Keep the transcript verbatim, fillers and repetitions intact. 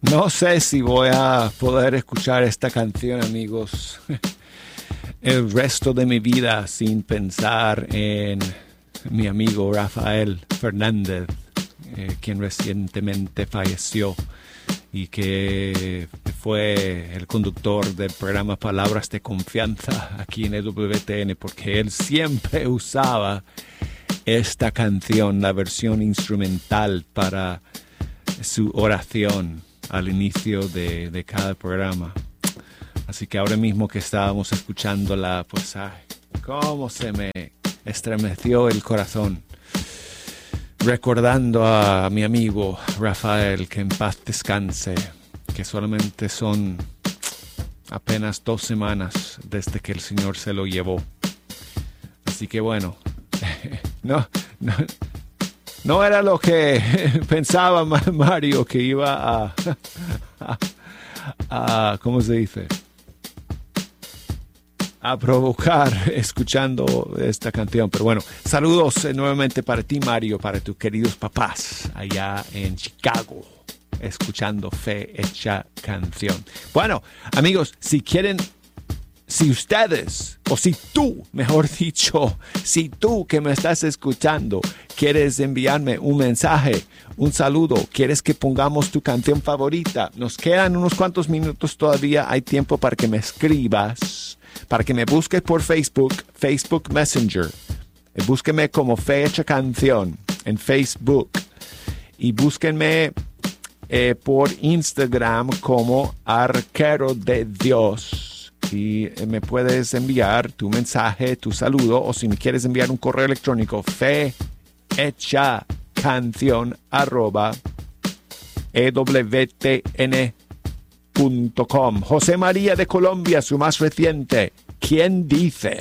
No sé si voy a poder escuchar esta canción, amigos, el resto de mi vida sin pensar en mi amigo Rafael Fernández, eh, quien recientemente falleció y que fue el conductor del programa Palabras de Confianza aquí en E W T N, porque él siempre usaba esta canción, la versión instrumental para su oración al inicio de, de cada programa. Así que ahora mismo que estábamos escuchándola, pues ay, cómo se me estremeció el corazón recordando a mi amigo Rafael, que en paz descanse, que solamente son apenas dos semanas desde que el Señor se lo llevó. Así que bueno, no, no, no era lo que pensaba Mario que iba a, a, a ¿cómo se dice? a provocar escuchando esta canción. Pero bueno, saludos eh, nuevamente para ti, Mario, para tus queridos papás allá en Chicago, escuchando Fe Hecha Canción. Bueno, amigos, si quieren, si ustedes, o si tú, mejor dicho, si tú que me estás escuchando, quieres enviarme un mensaje, un saludo, quieres que pongamos tu canción favorita, nos quedan unos cuantos minutos todavía, hay tiempo para que me escribas, para que me busques por Facebook, Facebook Messenger. Búsquenme como Fe Hecha Canción en Facebook. Y búsquenme eh, por Instagram como Arquero de Dios. Y eh, me puedes enviar tu mensaje, tu saludo, o si me quieres enviar un correo electrónico, fe hecha canción arroba e w t n punto com. José María de Colombia, su más reciente, ¿quién dice?